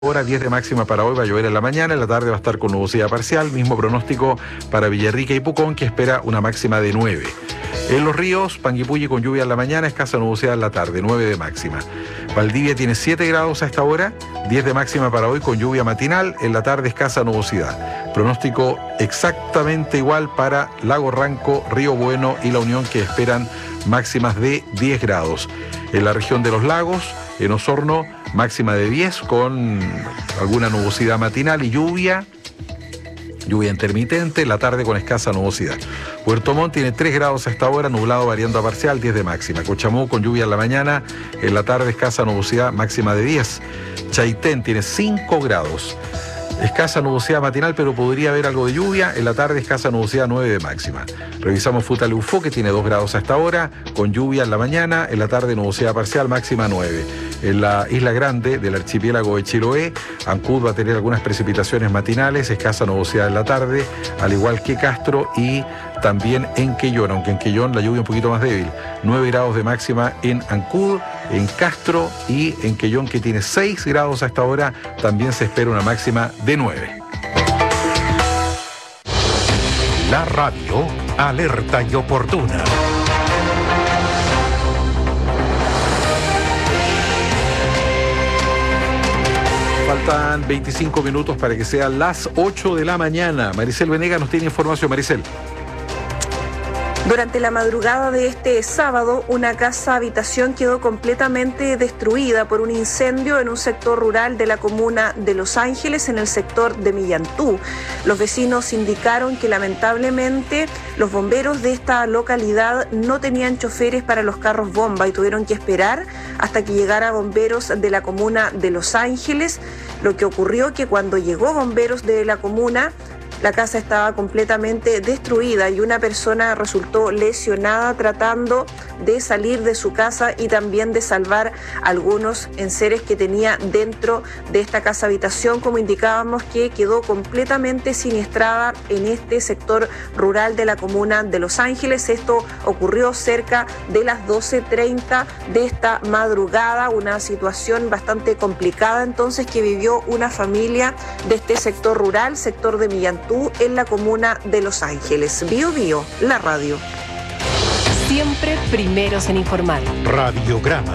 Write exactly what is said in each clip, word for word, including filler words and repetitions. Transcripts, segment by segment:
Hora diez de máxima para hoy, va a llover en la mañana, en la tarde va a estar con nubosidad parcial, mismo pronóstico para Villarrica y Pucón, que espera una máxima de nueve. En Los Ríos, Panguipulli con lluvia en la mañana, escasa nubosidad en la tarde, nueve de máxima. Valdivia tiene siete grados a esta hora, diez de máxima para hoy con lluvia matinal, en la tarde escasa nubosidad. Pronóstico exactamente igual para Lago Ranco, Río Bueno y La Unión, que esperan máximas de diez grados. En la región de los lagos, en Osorno, máxima de diez con alguna nubosidad matinal y lluvia, lluvia intermitente, la tarde con escasa nubosidad. Puerto Montt tiene tres grados a esta hora, nublado variando a parcial, diez de máxima. Cochamó con lluvia en la mañana, en la tarde escasa nubosidad, máxima de diez. Chaitén tiene cinco grados. Escasa nubosidad matinal, pero podría haber algo de lluvia. En la tarde, escasa nubosidad, nueve de máxima. Revisamos Futaleufó, que tiene dos grados a esta hora, con lluvia en la mañana. En la tarde, nubosidad parcial, máxima nueve. En la Isla Grande del archipiélago de Chiloé, Ancud va a tener algunas precipitaciones matinales, escasa nubosidad en la tarde, al igual que Castro y también en Quellón, aunque en Quellón la lluvia un poquito más débil. nueve grados de máxima en Ancud, en Castro y en Quellón, que tiene seis grados a esta hora, también se espera una máxima de nueve. La radio alerta y oportuna. Faltan veinticinco minutos para que sean las ocho de la mañana. Maricel Venegas nos tiene información. Maricel. Durante la madrugada de este sábado, una casa habitación quedó completamente destruida por un incendio en un sector rural de la comuna de Los Ángeles, en el sector de Millantú. Los vecinos indicaron que lamentablemente los bomberos de esta localidad no tenían choferes para los carros bomba y tuvieron que esperar hasta que llegara bomberos de la comuna de Los Ángeles. Lo que ocurrió que cuando llegó bomberos de la comuna, la casa estaba completamente destruida y una persona resultó lesionada tratando de salir de su casa y también de salvar algunos enseres que tenía dentro de esta casa habitación, como indicábamos, que quedó completamente siniestrada en este sector rural de la comuna de Los Ángeles. Esto ocurrió cerca de las doce treinta de esta madrugada, una situación bastante complicada entonces que vivió una familia de este sector rural, sector de Millantú, en la comuna de Los Ángeles. Bio Bio, la radio. Siempre primeros en informar. Radiograma.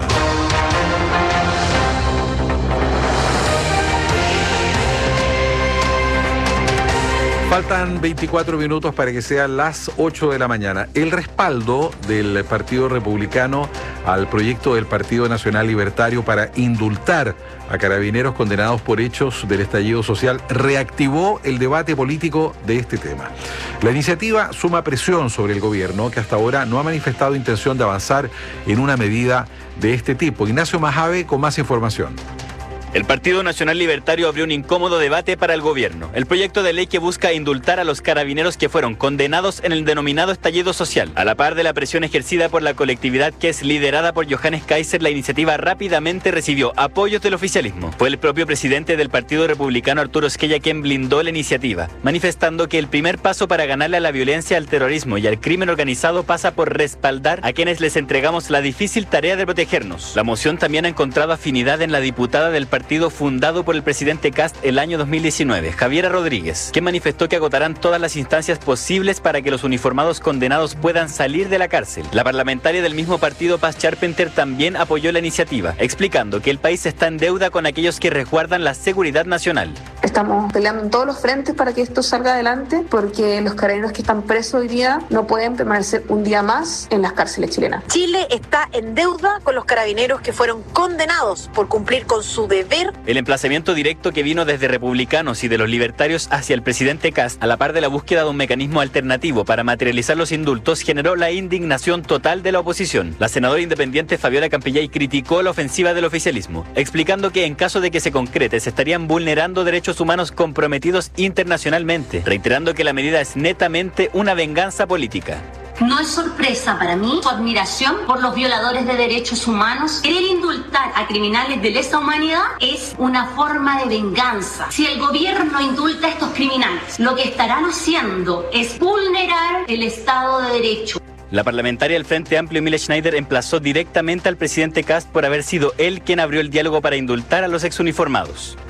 Faltan veinticuatro minutos para que sean las ocho de la mañana. El respaldo del Partido Republicano al proyecto del Partido Nacional Libertario para indultar a carabineros condenados por hechos del estallido social reactivó el debate político de este tema. La iniciativa suma presión sobre el gobierno, que hasta ahora no ha manifestado intención de avanzar en una medida de este tipo. Ignacio Majave con más información. El Partido Nacional Libertario abrió un incómodo debate para el gobierno. El proyecto de ley que busca indultar a los carabineros que fueron condenados en el denominado estallido social. A la par de la presión ejercida por la colectividad que es liderada por Johannes Kaiser, la iniciativa rápidamente recibió apoyos del oficialismo. Fue el propio presidente del Partido Republicano, Arturo Esquella, quien blindó la iniciativa, manifestando que el primer paso para ganarle a la violencia, al terrorismo y al crimen organizado pasa por respaldar a quienes les entregamos la difícil tarea de protegernos. La moción también ha encontrado afinidad en la diputada del Partido partido fundado por el presidente Kast el año dos mil diecinueve, Javiera Rodríguez, que manifestó que agotarán todas las instancias posibles para que los uniformados condenados puedan salir de la cárcel. La parlamentaria del mismo partido, Paz Charpenter, también apoyó la iniciativa, explicando que el país está en deuda con aquellos que resguardan la seguridad nacional. Estamos peleando en todos los frentes para que esto salga adelante, porque los carabineros que están presos hoy día no pueden permanecer un día más en las cárceles chilenas. Chile está en deuda con los carabineros que fueron condenados por cumplir con su deber. El emplazamiento directo que vino desde republicanos y de los libertarios hacia el presidente Kast, a la par de la búsqueda de un mecanismo alternativo para materializar los indultos, generó la indignación total de la oposición. La senadora independiente Fabiola Campillay criticó la ofensiva del oficialismo, explicando que en caso de que se concrete se estarían vulnerando derechos humanos comprometidos internacionalmente, reiterando que la medida es netamente una venganza política. No es sorpresa para mí su admiración por los violadores de derechos humanos. Querer indultar a criminales de lesa humanidad es una forma de venganza. Si el gobierno indulta a estos criminales, lo que estarán haciendo es vulnerar el Estado de Derecho. La parlamentaria del Frente Amplio, Emilia Schneider, emplazó directamente al presidente Kast por haber sido él quien abrió el diálogo para indultar a los exuniformados.